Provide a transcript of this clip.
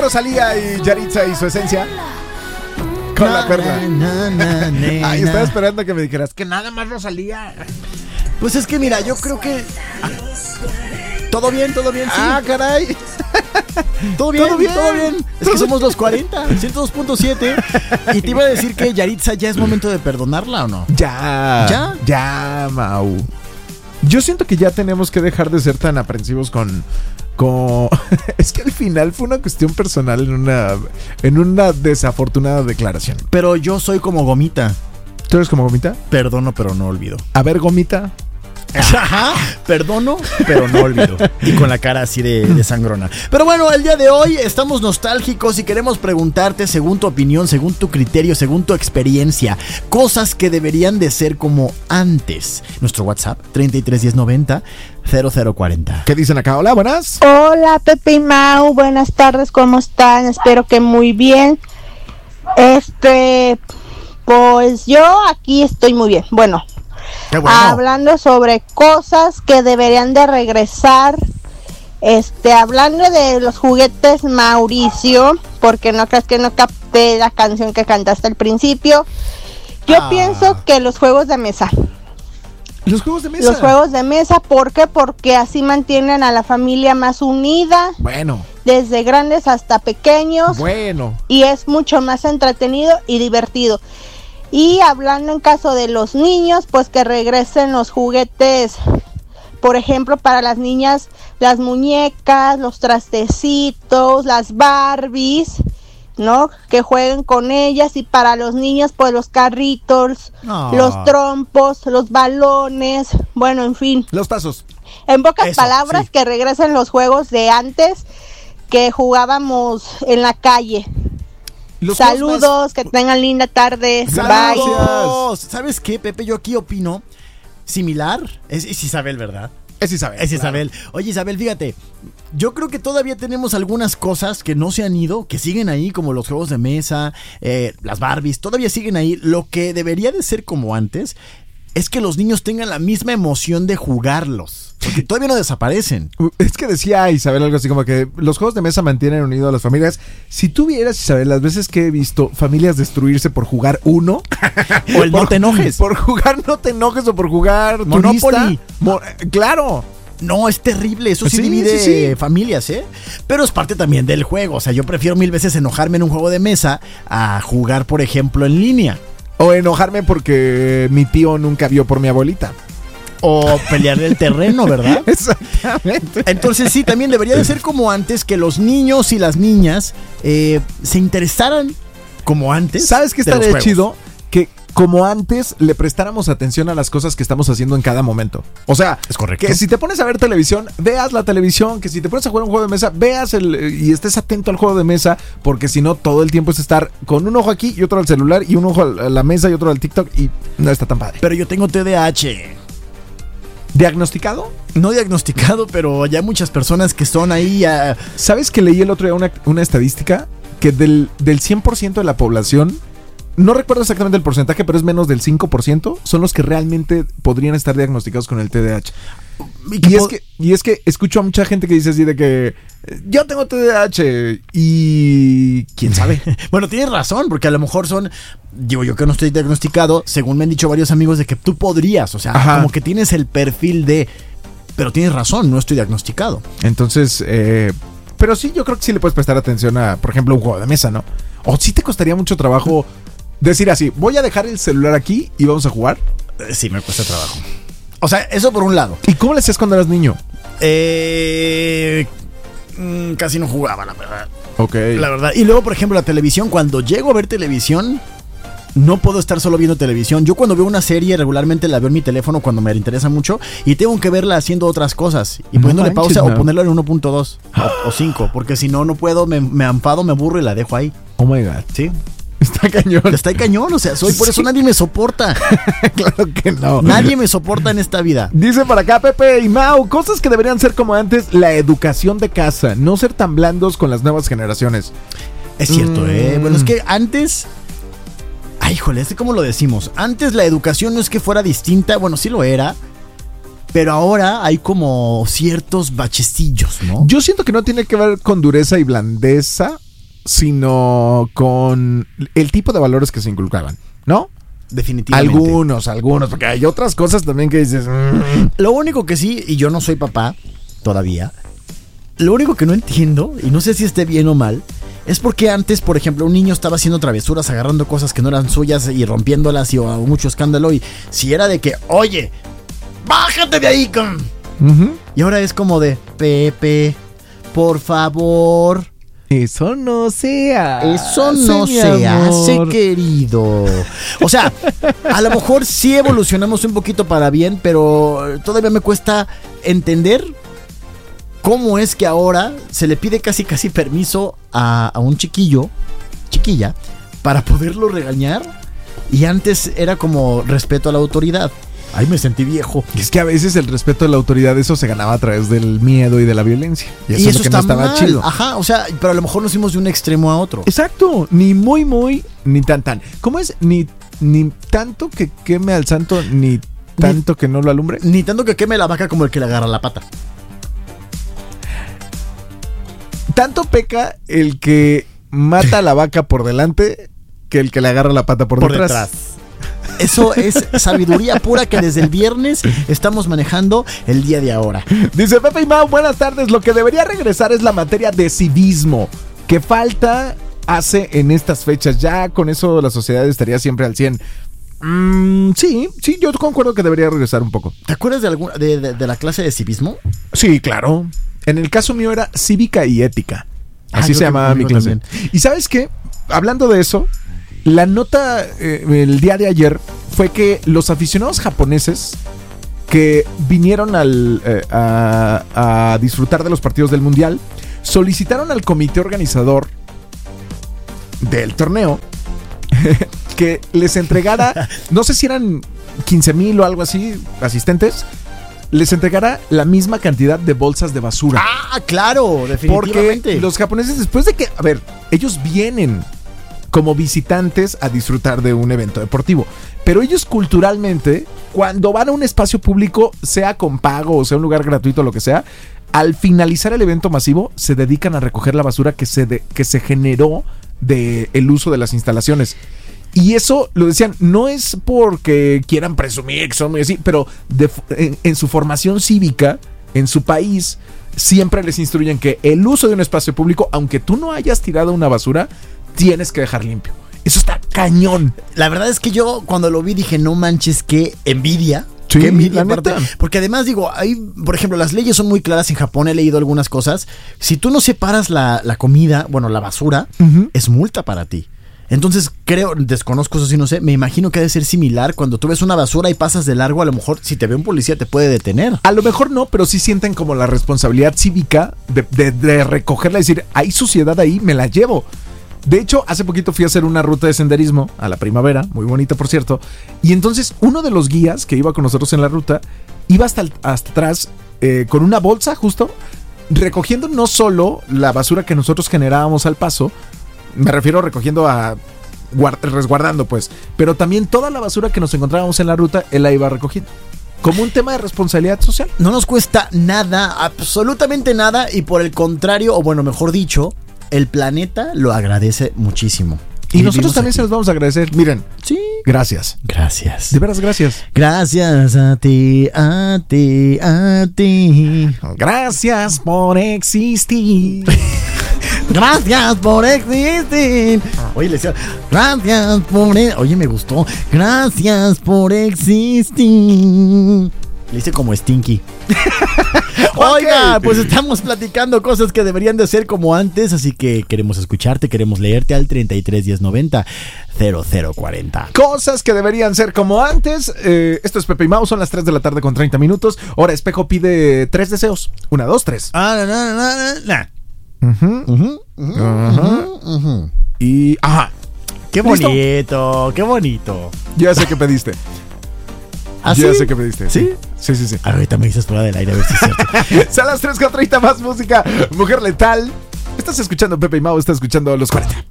Rosalía y Yaritza y su esencia con la cuerda. Ay, estaba esperando que me dijeras que nada más Rosalía. Pues es que mira, yo creo que todo bien, sí. Ah, caray. Todo bien. Es que somos los 40, 102.7. Y te iba a decir que Yaritza ya es momento de perdonarla, ¿o no? Ya, Mau. Yo siento que ya tenemos que dejar de ser tan aprensivos con... Es que al final fue una cuestión personal en una desafortunada declaración. Pero yo soy como Gomita. ¿Tú eres como Gomita? Perdono, pero no olvido. A ver, Gomita. Ajá, perdono, pero no olvido. Y con la cara así de sangrona. Pero bueno, el día de hoy estamos nostálgicos y queremos preguntarte, según tu opinión, según tu criterio, según tu experiencia, cosas que deberían de ser como antes. Nuestro WhatsApp, 331090-0040. ¿Qué dicen acá? Hola, buenas. Hola, Pepe y Mau, buenas tardes, ¿cómo están? Espero que muy bien. Pues yo aquí estoy muy bien. Bueno, hablando sobre cosas que deberían de regresar, hablando de los juguetes, Mauricio, porque no creas que no capté la canción que cantaste al principio. Yo pienso que los juegos de mesa. ¿Los juegos de mesa? Los juegos de mesa, ¿por qué? Porque así mantienen a la familia más unida. Bueno. Desde grandes hasta pequeños. Bueno. Y es mucho más entretenido y divertido. Y hablando en caso de los niños, pues que regresen los juguetes, por ejemplo, para las niñas, las muñecas, los trastecitos, las Barbies, ¿no? Que jueguen con ellas. Y para los niños, pues los carritos, los trompos, los balones, bueno, en fin. Los tazos. En pocas palabras, sí. Que regresen los juegos de antes que jugábamos en la calle. Saludos, que tengan linda tarde. Bye. ¿Sabes qué, Pepe? Yo aquí opino similar. Es Isabel, ¿verdad? Es Isabel. Es Isabel. Claro. Oye, Isabel, fíjate. Yo creo que todavía tenemos algunas cosas que no se han ido, que siguen ahí, como los juegos de mesa, las Barbies, todavía siguen ahí. Lo que debería de ser como antes es que los niños tengan la misma emoción de jugarlos. Porque todavía no desaparecen. Es que decía Isabel algo así como que los juegos de mesa mantienen unido a las familias. Si tú vieras, Isabel, las veces que he visto familias destruirse por jugar uno. O el no te enojes. Por jugar no te enojes o por jugar Monopoly. Claro. No, es terrible, eso sí divide familias, ¿eh? Pero es parte también del juego. O sea, yo prefiero 1000 veces enojarme en un juego de mesa a jugar, por ejemplo, en línea. O enojarme porque mi tío nunca vio por mi abuelita. O pelear el terreno, ¿verdad? Exactamente. Entonces sí, también debería de ser como antes, que los niños y las niñas se interesaran como antes. ¿Sabes qué estaría chido? Que como antes le prestáramos atención a las cosas que estamos haciendo en cada momento. O sea, es correcto. Que si te pones a ver televisión, veas la televisión. Que si te pones a jugar un juego de mesa, veas y estés atento al juego de mesa. Porque si no, todo el tiempo es estar con un ojo aquí y otro al celular, y un ojo a la mesa y otro al TikTok, y no está tan padre. Pero yo tengo TDAH. ¿Diagnosticado? No diagnosticado, pero ya hay muchas personas que son ahí. ¿Sabes que leí el otro día una estadística? Que del 100% de la población, no recuerdo exactamente el porcentaje, pero es menos del 5%, son los que realmente podrían estar diagnosticados con el TDAH. Y es que escucho a mucha gente que dice así de que yo tengo TDAH y quién sabe. Bueno, tienes razón, porque a lo mejor digo yo que no estoy diagnosticado, según me han dicho varios amigos, de que tú podrías, o sea, como que tienes el perfil de, pero tienes razón, no estoy diagnosticado. Entonces, pero sí, yo creo que sí le puedes prestar atención a, por ejemplo, un juego de mesa, ¿no? O sí te costaría mucho trabajo decir así, voy a dejar el celular aquí y vamos a jugar. Sí, me cuesta trabajo. O sea, eso por un lado. ¿Y cómo le hacías cuando eras niño? Casi no jugaba, la verdad. Ok. La verdad. Y luego, por ejemplo, la televisión. Cuando llego a ver televisión, no puedo estar solo viendo televisión. Yo cuando veo una serie regularmente la veo en mi teléfono cuando me interesa mucho. Y tengo que verla haciendo otras cosas. Y poniéndole pausa o ponerlo en 1.2 o 5. Porque si no enfado, me aburro y la dejo ahí. Oh my God. Sí. Está cañón. Está cañón, o sea, por eso nadie me soporta. Claro que no. Nadie me soporta en esta vida. Dice por acá Pepe y Mau, cosas que deberían ser como antes, la educación de casa, no ser tan blandos con las nuevas generaciones. Es cierto, Bueno, es que antes... Ay, híjole, ¿cómo lo decimos? Antes la educación no es que fuera distinta, bueno, sí lo era, pero ahora hay como ciertos bachecillos, ¿no? Yo siento que no tiene que ver con dureza y blandeza. sino con el tipo de valores que se inculcaban, ¿no? Definitivamente. Algunos, porque hay otras cosas también que dices... Lo único que sí, y yo no soy papá todavía, lo único que no entiendo, y no sé si esté bien o mal, es porque antes, por ejemplo, un niño estaba haciendo travesuras, agarrando cosas que no eran suyas y rompiéndolas y o mucho escándalo, y si era de que, oye, bájate de ahí, y ahora es como de, Pepe, por favor... Eso no sea. Eso no se hace, querido. O sea, a lo mejor sí evolucionamos un poquito para bien, pero todavía me cuesta entender cómo es que ahora se le pide casi permiso a un chiquilla, para poderlo regañar. Y antes era como respeto a la autoridad. Ay, me sentí viejo. Es que a veces el respeto a la autoridad, eso se ganaba a través del miedo y de la violencia. Y eso es lo que no estaba mal. chido. Ajá, o sea, pero a lo mejor nos fuimos de un extremo a otro. Exacto, ni muy, ni tan. ¿Cómo es? Ni tanto que queme al santo, ni tanto que no lo alumbre. Ni tanto que queme la vaca como el que le agarra la pata. Tanto peca el que mata a la vaca por delante que el que le agarra la pata por detrás. Eso es sabiduría pura que desde el viernes estamos manejando el día de ahora. Dice Pepe y Mau, buenas tardes. Lo que debería regresar es la materia de civismo. Que falta hace en estas fechas. Ya con eso la sociedad estaría siempre al 100. Sí, yo concuerdo que debería regresar un poco. ¿Te acuerdas de la clase de civismo? Sí, claro. En el caso mío era cívica y ética. Así se llamaba mi clase. También. ¿Y sabes qué? Hablando de eso, la nota el día de ayer fue que los aficionados japoneses que vinieron a disfrutar de los partidos del Mundial solicitaron al comité organizador del torneo que les entregara, no sé si eran 15,000 o algo así, asistentes, les entregara la misma cantidad de bolsas de basura. Ah, claro, definitivamente. Porque los japoneses, después de que, a ver, ellos vienen como visitantes a disfrutar de un evento deportivo, pero ellos culturalmente, cuando van a un espacio público, sea con pago o sea un lugar gratuito o lo que sea, al finalizar el evento masivo, se dedican a recoger la basura que se generó del uso de las instalaciones. Y eso, lo decían, no es porque quieran presumir que son muy así, pero en su formación cívica, en su país, siempre les instruyen que el uso de un espacio público, aunque tú no hayas tirado una basura, tienes que dejar limpio. Eso está cañón. La verdad es que yo cuando lo vi dije, no manches, qué envidia. Sí, qué envidia, la neta. Porque además digo, hay, por ejemplo, las leyes son muy claras en Japón, he leído algunas cosas. Si tú no separas la comida, bueno, la basura, es multa para ti. Entonces creo, desconozco eso, si no sé, me imagino que ha de ser similar cuando tú ves una basura y pasas de largo, a lo mejor si te ve un policía te puede detener. A lo mejor no, pero sí sienten como la responsabilidad cívica de recogerla y decir, hay suciedad ahí, me la llevo. De hecho, hace poquito fui a hacer una ruta de senderismo a la primavera, muy bonita por cierto, y entonces uno de los guías que iba con nosotros en la ruta iba hasta atrás con una bolsa justo, recogiendo no solo la basura que nosotros generábamos al paso, me refiero recogiendo resguardando pues, pero también toda la basura que nos encontrábamos en la ruta, él la iba recogiendo. Como un tema de responsabilidad social. No nos cuesta nada, absolutamente nada, y por el contrario, o bueno, mejor dicho, el planeta lo agradece muchísimo. Y nosotros también se los vamos a agradecer. Miren. Sí. Gracias. Gracias. De veras, gracias. Gracias a ti, a ti, a ti. Gracias por existir. Gracias por existir. Oye, le decía, gracias por... Oye, me gustó. Gracias por existir. Le hice como Stinky. Oiga, pues estamos platicando cosas que deberían de ser como antes, así que queremos escucharte, queremos leerte al 33 10 90 0040. Cosas que deberían ser como antes. Esto es Pepe y Mau, son las 3 de la tarde con 30 minutos. Ahora Espejo pide 3 deseos. 1, 2, 3. Y... ajá. Qué bonito, qué bonito. Ya sé qué pediste. ¿Ah, ya sí? sé qué pediste. ¿Sí? Sí. Ahorita me dices fuera del aire a ver si es cierto. Son las 3 con 30, más música. Mujer Letal. Estás escuchando Pepe y Mau, estás escuchando Los 40.